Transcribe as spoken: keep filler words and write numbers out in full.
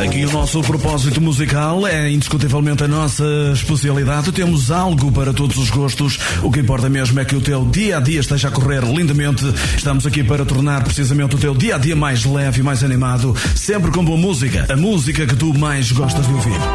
Aqui o nosso propósito musical é indiscutivelmente a nossa especialidade. Temos algo para todos os gostos. O que importa mesmo é que o teu dia a dia esteja a correr lindamente. Estamos aqui para tornar precisamente o teu dia a dia mais leve e mais animado, sempre com boa música, a música que tu mais gostas de ouvir.